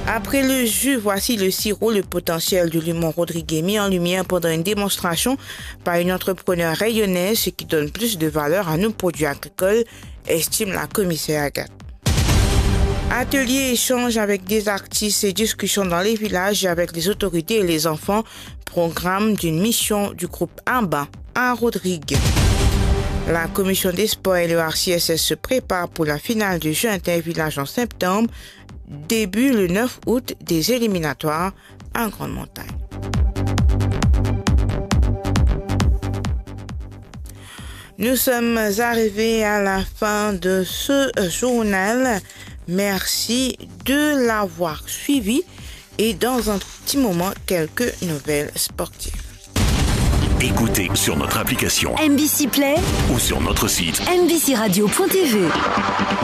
Après le jus, voici le sirop, le potentiel de Limon Rodriguez mis en lumière pendant une démonstration par une entrepreneure rayonnaise, ce qui donne plus de valeur à nos produits agricoles, estime la commissaire Agathe. Ateliers, échanges avec des artistes et discussions dans les villages avec les autorités et les enfants, programme d'une mission du groupe Amba à Rodriguez. La commission des sports et le RCSS se préparent pour la finale du jeu intervillage en septembre, début le 9 août des éliminatoires en Grande Montagne. Nous sommes arrivés à la fin de ce journal. Merci de l'avoir suivi et dans un petit moment, quelques nouvelles sportives. Écoutez sur notre application MBC Play ou sur notre site mbcradio.tv.